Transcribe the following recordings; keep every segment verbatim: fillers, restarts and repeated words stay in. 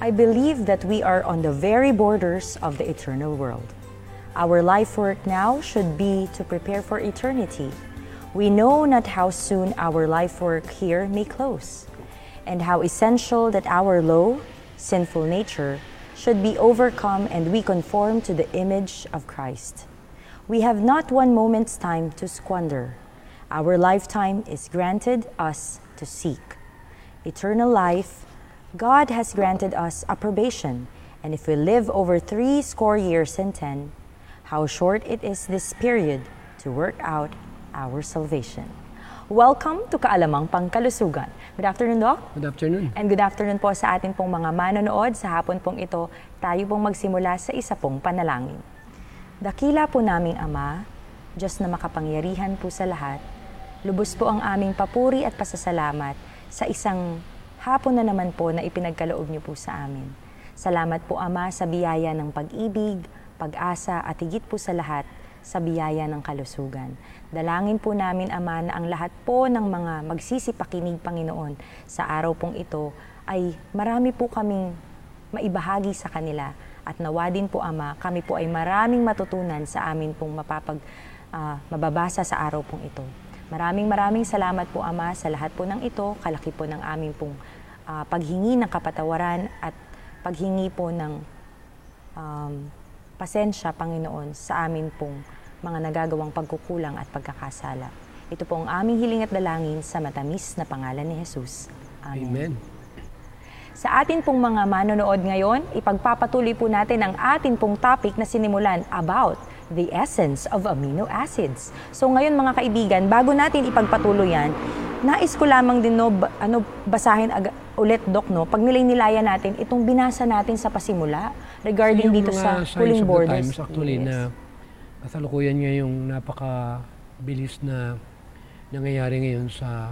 I believe that we are on the very borders of the eternal world. Our life work now should be to prepare for eternity. We know not how soon our life work here may close, and how essential that our low, sinful nature should be overcome and we conform to the image of Christ. We have not one moment's time to squander. Our lifetime is granted us to seek. Eternal life, God has granted us a probation, and if we live over three score years and ten, how short it is this period to work out our salvation. Welcome to Kaalamang Pangkalusugan. Good afternoon, Doc. Good afternoon. And good afternoon po sa atin pong mga manonood. Sa hapon pong ito, tayo pong magsimula sa isa pong panalangin. Dakila po naming Ama, Diyos na makapangyarihan po sa lahat, lubos po ang aming papuri at pasasalamat sa isang hapon na naman po na ipinagkaloob niyo po sa amin. Salamat po, Ama, sa biyaya ng pag-ibig, pag-asa at higit po sa lahat, sa biyaya ng kalusugan. Dalangin po namin, Ama, na ang lahat po ng mga magsisipakinig, Panginoon, sa araw pong ito ay marami po kaming maibahagi sa kanila. At nawa din po, Ama, kami po ay maraming matutunan sa amin pong mapapag, uh, mababasa sa araw pong ito. Maraming maraming salamat po, Ama, sa lahat po ng ito. Kalaki po ng aming pong uh, paghingi ng kapatawaran at paghingi po ng um, pasensya, Panginoon, sa amin pong mga nagagawang pagkukulang at pagkakasala. Ito po ang aming hiling at dalangin sa matamis na pangalan ni Jesus. Amen. Amen. Sa atin pong mga manonood ngayon, ipagpapatuloy po natin ang atin pong topic na sinimulan about the essence of amino acids. So ngayon mga kaibigan, bago natin ipagpatuloy yan, nais ko lamang din no, ano, basahin aga, ulit, Doc, no? Pag nilay-nilaya natin, itong binasa natin sa pasimula regarding dito sa cooling borders. Times, actually, yes, na kasalukuyan nga yung napaka-bilis na nangyayari ngayon sa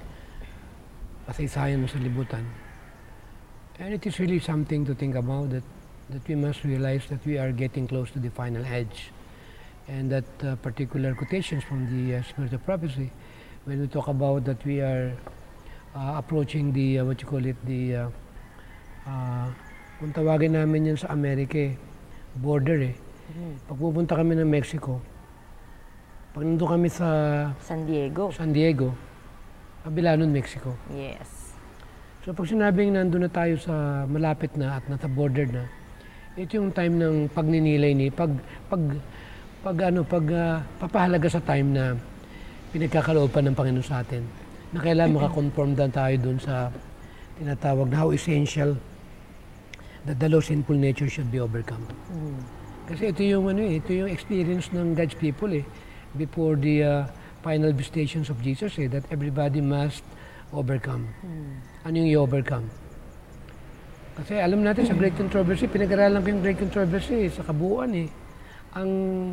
kasaysayan sa libutan. And it is really something to think about, that, that we must realize that we are getting close to the final edge. And that uh, particular quotations from the uh, Spirit of Prophecy, when we talk about that we are uh, approaching the, uh, what you call it, the, uh, uh, kung tawagin namin yan sa Amerika, eh, border eh. Mm-hmm. Pag pupunta kami ng Mexico, pag nandun kami sa San Diego, San Diego, kabila nun Mexico. Yes. So pag sinabing nandun na tayo sa malapit na at nasa border na, ito yung time ng pagninilay ni, pag, pag, pag ano, pag uh, papahalaga sa time na pinagkakalooban ng Panginoon sa atin, na kailangan makakonform na tayo dun sa tinatawag na how essential that the low sinful nature should be overcome. Mm. Kasi ito yung ano eh, ito yung experience ng God's people eh, before the uh, final visitations of Jesus eh, that everybody must overcome. Mm. Ano yung i-overcome? Kasi alam natin sa Great Controversy, pinag-aralan ko yung Great Controversy eh, sa kabuuan eh. Ang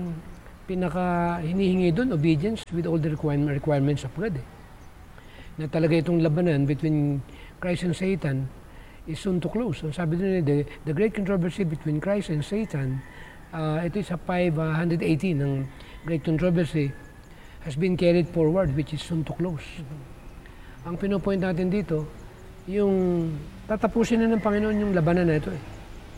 pinaka hinihingi doon, obedience with all the requirement, requirements of God eh. Na talaga itong labanan between Christ and Satan is soon to close. Ang sabi doon, the, the great controversy between Christ and Satan, uh, ito sa five eighteen ng Great Controversy, has been carried forward, which is soon to close. Mm-hmm. Ang pinopoint natin dito, yung tatapusin na ng Panginoon yung labanan na ito eh.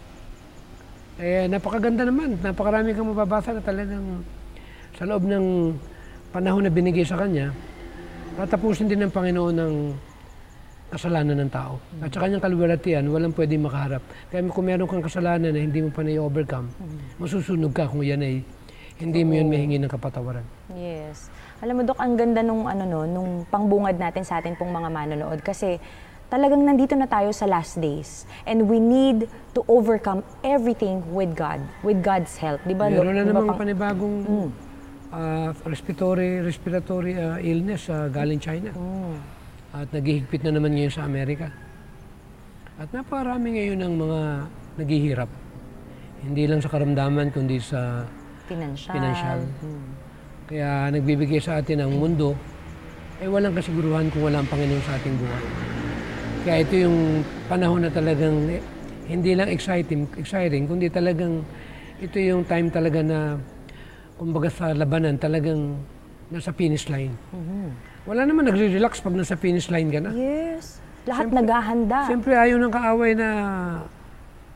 Eh, napakaganda naman. Napakarami kang mababasa na talagang sa loob ng panahon na binigay sa Kanya, tatapusin din ng Panginoon ng kasalanan ng tao. Mm-hmm. At sa Kanyang kaluwalhatian, walang pwedeng makaharap. Kaya kung meron kang kasalanan na hindi mo pa na-overcome, mm-hmm, masusunog ka kung yan ay hindi mo yun mahingi ng kapatawaran. Yes. Alam mo, Dok, ang ganda nung, ano, no, nung pangbungad natin sa atin pong mga manonood. Kasi talagang nandito na tayo sa last days. And we need to overcome everything with God, with God's help. Di ba? Meron na diba, namang pang... panibagong mm. uh, respiratory, respiratory uh, illness uh, galing China. Mm. At naghihigpit na naman ngayon sa Amerika. At napakarami ngayon ng mga naghihirap. Hindi lang sa karamdaman, kundi sa financial. financial. Mm. Kaya nagbibigay sa atin ang mundo, ay eh, walang kasiguruhan kung walang Panginoon sa ating buhay. Kaya ito yung panahon na talagang eh, hindi lang exciting, exciting, kundi talagang ito yung time talaga na kumbaga sa labanan talagang nasa finish line. Mm-hmm. Wala naman nagre-relax pag nasa finish line ka na. Yes. Lahat siyempre, naghahanda. Siyempre ayaw ng kaaway na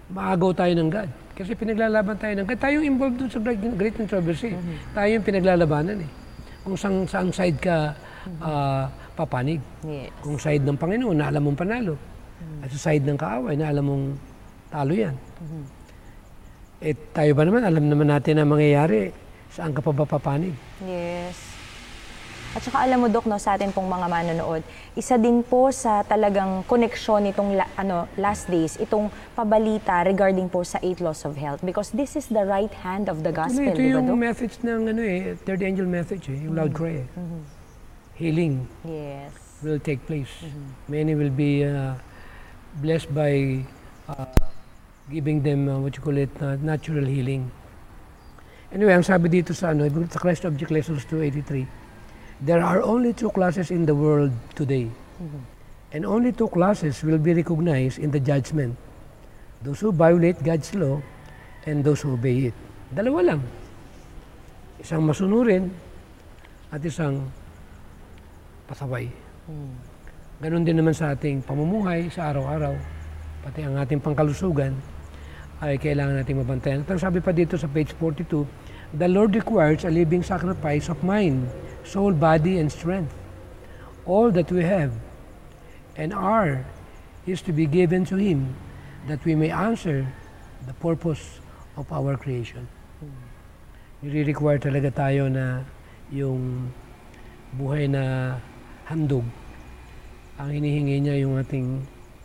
maagaw tayo ng God. Kasi pinaglalaban tayo ng God. Tayo yung involved dun sa great, great controversy. Mm-hmm. Tayo yung pinaglalabanan eh. Kung saan, saan side ka mm-hmm. uh, papanig. Yes. Kung side ng Panginoon na alam mong panalo. Mm-hmm. At sa side ng kaaway na alam mong talo yan. Mm-hmm. Eh tayo ba naman, alam naman natin na mangyayari. Saan ka pa ba papanig? Yes. At saka alam mo, Dok, no, sa atin pong mga manonood, isa din po sa talagang koneksyon nitong la, ano, last days, itong pabalita regarding po sa eight laws of health. Because this is the right hand of the gospel, ito di ba, yung Dok? message ng ano, eh, third angel message, eh, yung mm-hmm. loud cry. Eh. Mm-hmm. Healing yes. will take place. Mm-hmm. Many will be uh, blessed by uh, giving them, uh, what you call it, uh, natural healing. Anyway, ang sabi dito sa, ano, sa Christ Object Lessons two eighty-three, there are only two classes in the world today. Mm-hmm. And only two classes will be recognized in the judgment. Those who violate God's law and those who obey it. Dalawa lang. Isang masunurin at isang pasaway. Mm-hmm. Ganon din naman sa ating pamumuhay sa araw-araw, pati ang ating pangkalusugan ay kailangan nating mabantayan. At ang sabi pa dito sa page forty-two, the Lord requires a living sacrifice of mind, soul, body, and strength. All that we have and are is to be given to Him that we may answer the purpose of our creation. Nire-require talaga tayo na yung buhay na handog, ang hinihingi niya yung ating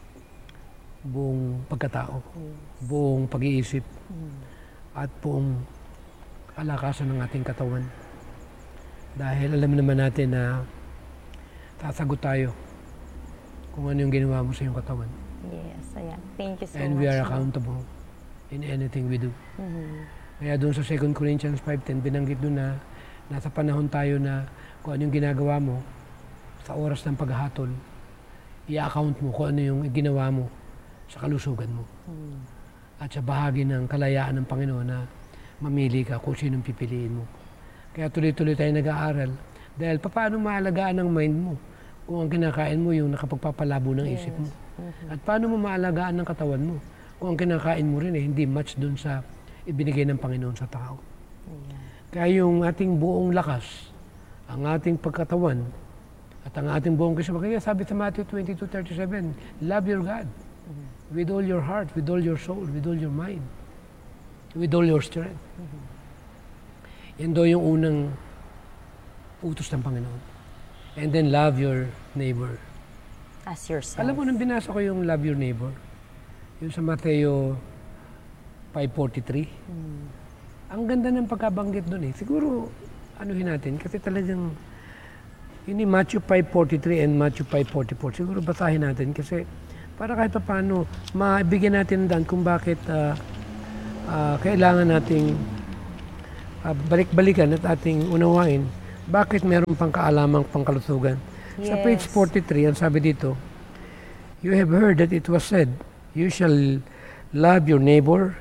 buong pagkatao, buong pag-iisip, at buong kalakasan ng ating katawan. Dahil alam naman natin na sasagot tayo kung ano yung ginawa mo sa iyong katawan. Yes, ayan. Thank you so And much. we are accountable in anything we do. Mm-hmm. Kaya doon sa Second Corinthians five ten, binanggit doon na nasa panahon tayo na kung ano yung ginagawa mo sa oras ng paghahatol, i-account mo kung ano yung ginawa mo sa kalusugan mo. Mm-hmm. At sa bahagi ng kalayaan ng Panginoon na mamili ka kung sinong pipiliin mo. Kaya tuloy-tuloy tayo nag-aaral. Dahil paano maalagaan ang mind mo kung ang kinakain mo yung nakapagpapalabo ng isip mo? Mm-hmm. At paano mo maalagaan ng katawan mo kung ang kinakain mo rin eh, hindi match dun sa ibinigay ng Panginoon sa tao? Mm-hmm. Kaya yung ating buong lakas, ang ating pagkatawan, at ang ating buong kisama. Kaya sabi sa Matthew twenty-two thirty-seven, love your God mm-hmm. with all your heart, with all your soul, with all your mind, with all your strength. Mm-hmm. Yan daw yung unang utos ng Panginoon. And then love your neighbor. As yourself. Alam mo, nang binasa ko yung love your neighbor, yung sa Mateo five forty-three, hmm. ang ganda ng pagkabanggit doon eh. Siguro, anuhin natin, kasi talagang, yun yung Matthew five forty-three and Matthew five forty-four. Siguro basahin natin kasi para kahit pa paano, mabigyan natin dan kung bakit uh, uh, kailangan nating uh, balik-balikan at ating unawain bakit meron pang kaalamang pangkalusugan. Yes. Sa page forty-three, ang sabi dito, you have heard that it was said, you shall love your neighbor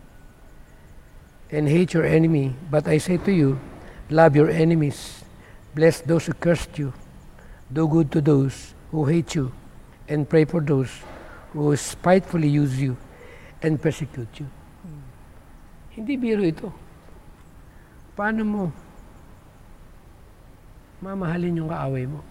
and hate your enemy. But I say to you, love your enemies, bless those who curse you, do good to those who hate you, and pray for those who spitefully use you and persecute you. Hmm. Hindi biro ito. Paano mo mamahalin yung kaaway mo?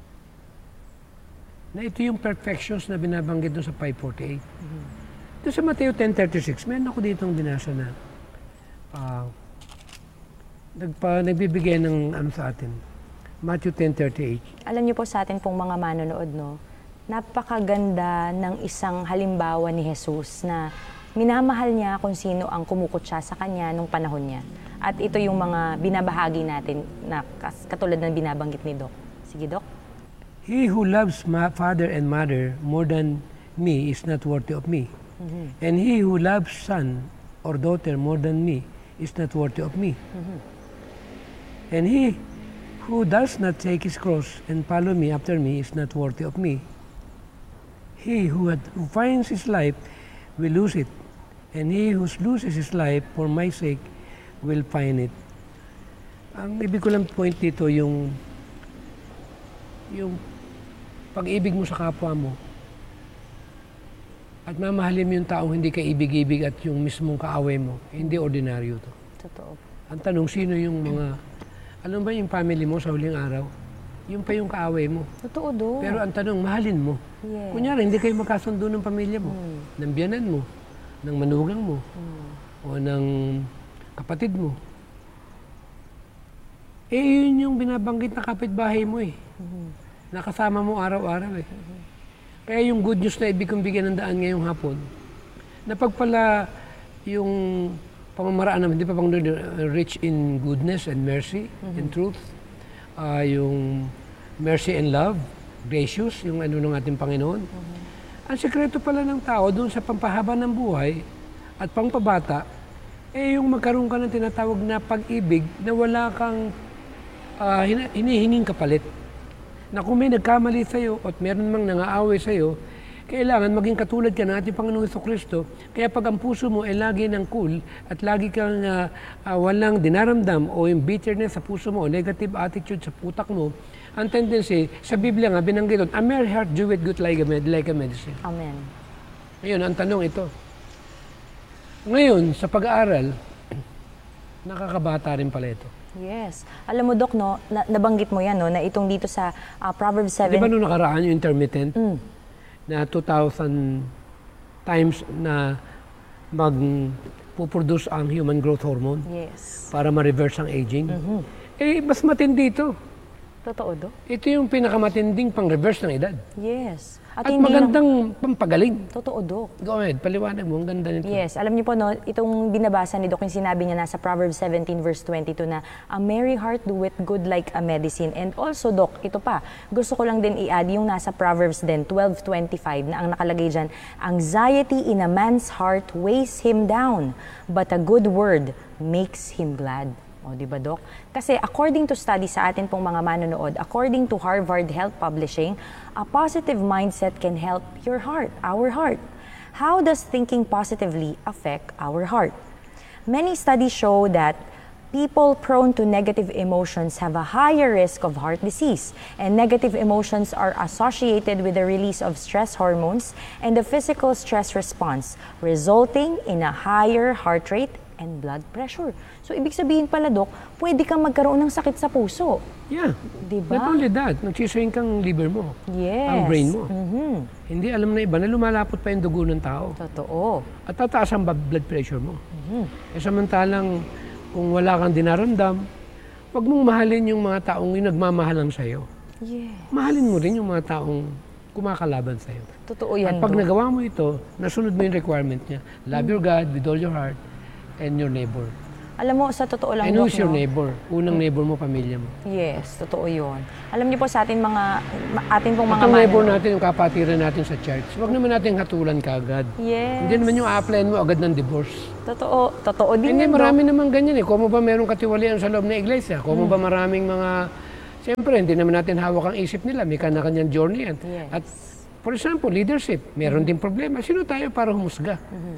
Na ito yung perfections na binabanggit doon sa five forty-eight. Mm-hmm. Doon sa Mateo ten thirty-six, meron ako ditong binasa na uh, nagpa, nagbibigay ng ano sa atin. Matthew ten thirty-eight. Alam niyo po sa atin pong mga manonood, no? Napakaganda ng isang halimbawa ni Jesus na minamahal niya kung sino ang kumukutsa sa kanya nung panahon niya. At ito yung mga binabahagi natin na katulad ng binabanggit ni Doc. Sige, Doc. He who loves my father and mother more than me is not worthy of me. Mm-hmm. And he who loves son or daughter more than me is not worthy of me. Mm-hmm. And he who does not take his cross and follow me after me is not worthy of me. He who, had, who finds his life will lose it. And he who loses his life for my sake will find it. Ang ibig ko lang point dito yung yung pag-ibig mo sa kapwa mo at mamahalin mo yung taong hindi ka ibig-ibig at yung mismong kaaway mo, hindi ordinaryo to. Totoo. Ang tanong, sino yung mga, alam ba yung family mo sa huling araw? Yung pa yung kaaway mo. Totoo do. Pero ang tanong, mahalin mo. Yes. Kunyari, hindi kayo magkasundo ng pamilya mo, Mm. ng biyanan mo, ng manugang mo, Mm. o ng kapatid mo. Eh, yun yung binabanggit na kapitbahay mo eh. Mm-hmm. Nakasama mo araw-araw eh. Kaya yung good news na ibig kong bigyan ng daan ngayong hapon, na pag pala yung pamamaraan naman, di pa pang rich in goodness and mercy and truth, uh, yung mercy and love, gracious, yung ano ng ating Panginoon. Ang sekreto pala ng tao doon sa pampahaba ng buhay at pangpabata, eh yung magkaroon ka ng tinatawag na pag-ibig na wala kang uh, hinihinging kapalit. Na kung may nagkamali sa'yo at meron mang nangaaway sa'yo, kailangan maging katulad ka ng ating Panginoong Jesucristo. Kaya pag ang puso mo ay lagi ng cool at lagi kang uh, uh, walang dinaramdam o yung bitterness sa puso mo o negative attitude sa putak mo, ang tendency, sa Biblia nga, binanggit doon, a merry heart doeth good like a, med like a medicine. Amen. Ngayon, ang tanong ito. Ngayon, sa pag-aaral, nakakabata rin pala ito. Yes. Alam mo, Dok, no, na, nabanggit mo yan, no, na itong dito sa uh, Proverbs seven. Di ba nung nakaraan yung intermittent? Mm. Na two thousand times na mag-puproduce ang human growth hormone Yes. para ma-reverse ang aging. Mhm. Eh, mas matindi ito. Totoo, Dok. Ito yung pinakamatinding pang-reverse ng edad. Yes. At, hindi magandang pampagaling. Na, totoo, Dok. Go ahead, paliwanag mo. Ang ganda nito. Yes. Alam niyo po, no, itong binabasa ni Dok, yung sinabi niya nasa Proverbs seventeen verse twenty-two na a merry heart doeth good like a medicine. And also, Dok, ito pa, gusto ko lang din i-add yung nasa Proverbs din, twelve twenty-five, na ang nakalagay dyan, anxiety in a man's heart weighs him down, but a good word makes him glad. O, di ba, Dok? Kasi according to study sa atin pong mga manonood, according to Harvard Health Publishing, a positive mindset can help your heart, our heart. How does thinking positively affect our heart? Many studies show that people prone to negative emotions have a higher risk of heart disease, and negative emotions are associated with the release of stress hormones and the physical stress response, resulting in a higher heart rate and blood pressure. So, ibig sabihin pala, Dok, pwede kang magkaroon ng sakit sa puso. Yeah. Diba? Not only that, nagsiswing kang liver mo. Yes. Ang brain mo. Mhm. Hindi alam na iba na lumalapot pa yung dugo ng tao. Totoo. At tataas ang blood pressure mo. Mhm. Eh samantalang kung wala kang dinaramdam, huwag mong mahalin yung mga taong yung nagmamahalan sa'yo. Yes. Mahalin mo rin yung mga taong kumakalaban sa'yo. Totoo yan, At pag Dok. nagawa mo ito, nasunod mo yung requirement niya. Love your God with all your heart and your neighbor. Alam mo, sa totoo lang, And Dok, who's your no? neighbor? Unang neighbor mo, pamilya mo. Yes, totoo yun. Alam niyo po sa atin mga, ma- atin pong mga At ang neighbor manonood. natin, yung kapatiran natin sa church, huwag naman natin hatulan kaagad. Yes. Hindi naman yung a-applyan mo agad ng divorce. Totoo, totoo din Hindi, yun, Dok. marami naman ganyan eh. Kung mo ba merong katiwalian sa loob ng iglesia? Kung mo ba maraming mga... Siyempre, hindi naman natin hawak ang isip nila. May kanya-kanyang journey yan. Yes. At for example, leadership, meron din problema. Sino tayo para humusga?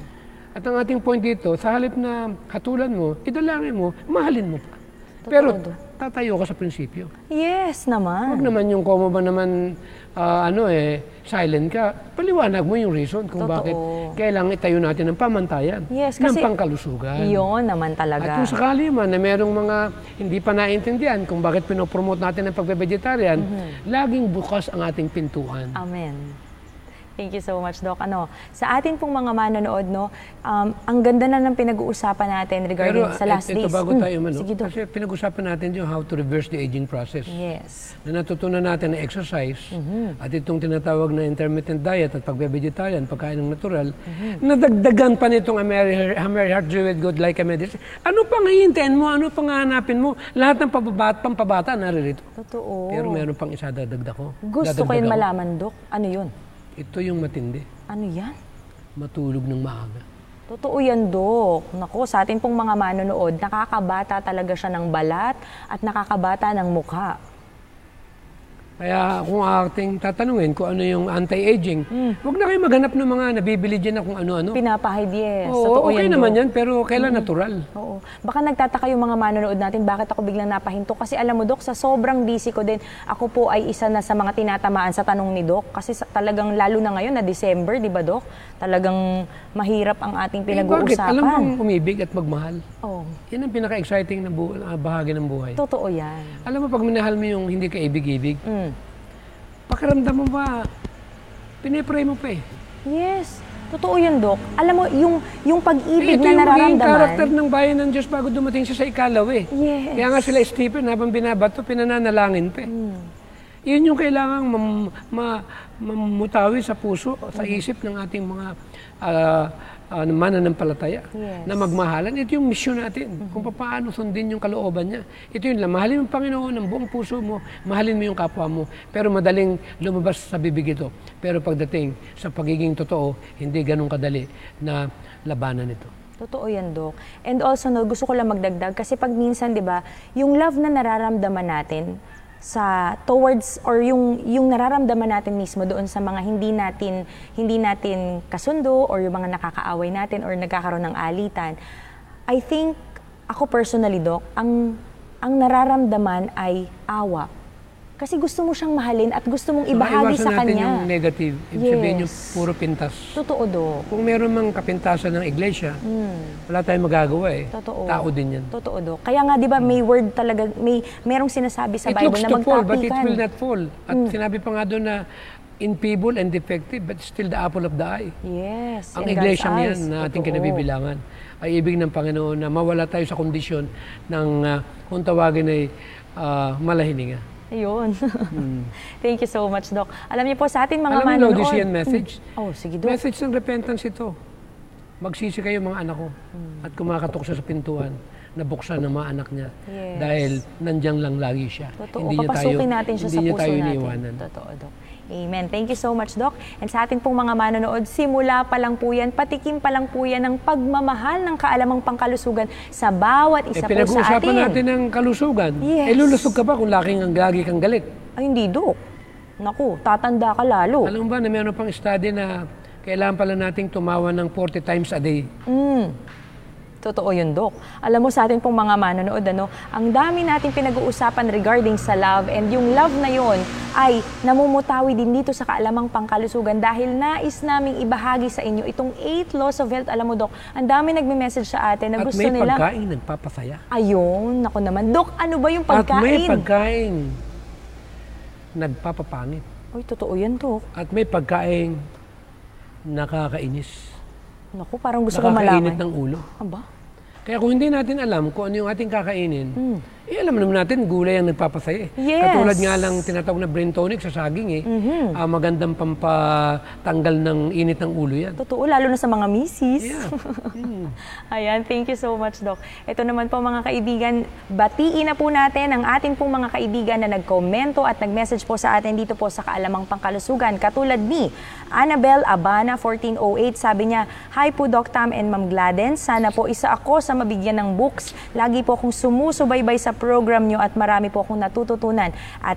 At ang ating point dito, sa halip na hatulan mo, idalangin mo, mahalin mo pa. Pero Dok. tatayo ka sa prinsipyo. Yes naman. Huwag naman yung kung mo ba naman ah, ano eh, silent ka, paliwanag mo yung reason kung Totoo. bakit kailangan itayo natin ng pamantayan, Yes, ng kasi pangkalusugan. Yun naman At talaga. kung sakali man na merong mga hindi pa naintindihan kung bakit pinopromote natin ang pagbe-vegetarian, laging bukas ang ating pintuan. Amen. Thank you so much, Doc. Ano, sa atin pong mga manonood, no, um, ang ganda na ng pinag-uusapan natin regarding Pero sa last et- ito days. bago Mm, tayo mano, sige, Doc. kasi pinag-usapan natin yung how to reverse the aging process. Yes. Na natutunan natin na exercise at itong tinatawag na intermittent diet at pagbe-vegetarian, pagkain ng natural, nadagdagan pa nitong American Heart Jewel Good Like a Medicine. Ano pang hihintayin mo? Ano pang hahanapin mo? Lahat ng pababat, pampabata naririto. Totoo. Pero meron pang isa dadagdag ko. Gusto ko Dadagdag yun ako. malaman, Doc. Ano yun? Ito yung matindi. Ano yan? Matulog ng maaga. Totoo yan, Dok. Naku, sa atin pong mga manonood, nakakabata talaga siya ng balat at nakakabata ng mukha. Kaya kung ating tatanungin kung ano yung anti-aging, mm. huwag na kayo maghanap ng mga nabibili dyan na kung ano-ano. Pinapahid, yes. Oo, Totoo okay yan, naman Dok. yan, pero kailan mm-hmm. natural? Oo. Baka nagtataka yung mga manonood natin, bakit ako biglang napahinto? Kasi alam mo, Dok, sa sobrang busy ko din, ako po ay isa na sa mga tinatamaan sa tanong ni Dok. Kasi sa, talagang lalo na ngayon na December, di ba, Dok? Talagang mahirap ang ating pinag-uusapan. Eh, bakit? Alam mo umibig at magmahal. Oo. Yan ang pinaka-exciting na bu- bahagi ng buhay. Totoo yan. Alam mo, pag minahal mo yung hindi ka ibig-ibig, Mm. pakiramdam mo ba, pinipray mo pa eh. Yes. Totoo yan, Dok. Alam mo, yung, yung pag-ibig eh, na nararamdaman. Ito yung karakter ng bayan ng Diyos bago dumating siya sa ikalaw eh. Yes. Kaya nga sila Stephen, habang binabato, pinananalangin pa eh. Mm. Yun yung kailangang mam, ma, mamutawi sa puso, sa isip ng ating mga uh, uh, mananampalataya yes. na magmahalan. Ito yung misyon natin, mm-hmm. kung paano sundin yung kalooban niya. Ito yun lang, mahalin mo ang Panginoon ng buong puso mo, mahalin mo yung kapwa mo, pero madaling lumabas sa bibig ito. Pero pagdating sa pagiging totoo, hindi ganun kadali na labanan ito. Totoo yan, Dok. And also, no, gusto ko lang magdagdag kasi pag minsan, di ba, yung love na nararamdaman natin, sa towards or yung yung nararamdaman natin mismo doon sa mga hindi natin hindi natin kasundo or yung mga nakakaaway natin or nagkakaroon ng alitan. I think ako personally, Doc, ang ang nararamdaman ay awa. Kasi gusto mo siyang mahalin at gusto mong ibahagi sa kanya. Maiwasan natin yung negative. Ibig yes. sabihin yung puro pintas. Totoo, Dok. Kung meron mang kapintasan ng iglesia, mm. wala tayong magagawa eh. Totoo. Tao din yan. Totoo, Dok. Kaya nga, di ba, may word talaga, may merong sinasabi sa it Bible na magkapikan. It looks to fall, but it will not fall. At mm. sinabi pa nga doon na infeeble and defective, but still the apple of the eye. Yes. Ang iglesia yan na ating kinabibilangan ay ibig ng Panginoon na mawala tayo sa kondisyon ng uh, kung tawagin ay uh, malahininga. Ayun. Hmm. Thank you so much, Doc. Alam niyo po sa ating mga manonood. Alam mo, Laodicean message? Hmm. Oh, sige, Doc. Message ng repentance ito. Magsisi kayo mga anak ko hmm. at kumakatok siya sa pintuan na buksan ng mga anak niya. Yes. Dahil nandiyan lang lagi siya. Totoo. Hindi niya tayo, papasukin natin siya hindi sa niya puso tayo natin. iniiwanan. Totoo, Doc. Amen. Thank you so much, Doc. And sa ating pong mga manonood, simula pa lang po yan, patikim pa lang po yan ng pagmamahal ng kaalamang pangkalusugan sa bawat isa eh, po sa atin. Pinag-uusapan natin ng kalusugan. Yes. Eh, lulusog ka pa kung laking ang lagi kang galit. Ay, hindi, Doc. Naku, tatanda ka lalo. Alam mo ba na mayroon pang study na kailangan pala nating tumawa ng forty times a day? Mm. Totoo yun, Doc. Alam mo sa atin pong mga manonood, ano, ang dami nating pinag-uusapan regarding sa love and yung love na yon ay namumutawi din dito sa kaalamang pangkalusugan dahil nais naming ibahagi sa inyo itong eight laws of health. Alam mo, Doc, ang dami nagme-message sa atin na At gusto may nila. At may pagkain nagpapasaya. Ayun, naku naman. Doc, ano ba yung pagkain? At may pagkain nagpapapangit. Uy, totoo yan, Doc. At may pagkain nakakainis. Naku, parang gusto ko malaman. Nakakainit ng ulo. Aba? Kaya kung hindi natin alam kung ano yung ating kakainin, mm. eh alam naman natin gulay ang nagpapasaya. Yes. Katulad nga lang tinatawag na brain tonic sa saging eh. Mm-hmm. Uh, magandang pampatanggal ng init ng ulo yan. Totoo, lalo na sa mga misis. Yeah. Mm. Ayan, thank you so much, Doc. Ito naman po mga kaibigan, batiin na po natin ang ating pong mga kaibigan na nagkomento at nag-message po sa atin dito po sa Kaalamang Pangkalusugan. Katulad ni Annabel Abana, fourteen oh eight, sabi niya, "Hi po Doc Tam and Ma'am Gladden, sana po isa ako sa mabigyan ng books. Lagi po akong sumusubaybay sa program nyo at marami po akong natututunan. At